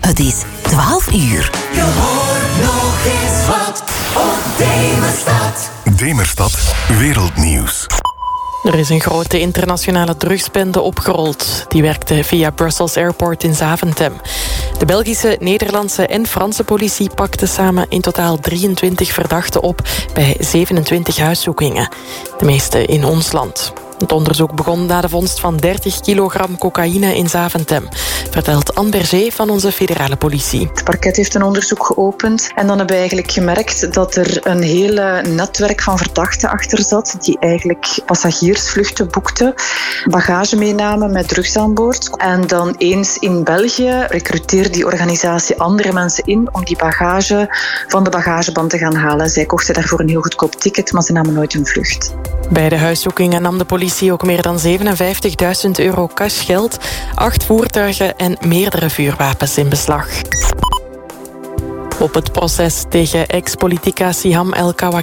Het is 12 uur. Je hoort nog eens wat op Demerstad. Demerstad Wereldnieuws. Er is een grote internationale drugsbende opgerold. Die werkte via Brussels Airport in Zaventem. De Belgische, Nederlandse en Franse politie pakte samen in totaal 23 verdachten op bij 27 huiszoekingen. De meeste in ons land. Het onderzoek begon na de vondst van 30 kilogram cocaïne in Zaventem, vertelt Anne Berger van onze federale politie. Het parket heeft een onderzoek geopend en dan hebben we eigenlijk gemerkt dat er een hele netwerk van verdachten achter zat die eigenlijk passagiersvluchten boekten, bagage meenamen met drugs aan boord. En dan eens in België recruteerde die organisatie andere mensen in om die bagage van de bagageband te gaan halen. Zij kochten daarvoor een heel goedkoop ticket, maar ze namen nooit een vlucht. Bij de huiszoekingen nam de politie ook meer dan €57.000 cashgeld, 8 voertuigen en meerdere vuurwapens in beslag. Op het proces tegen ex-politica Siham El Kawaki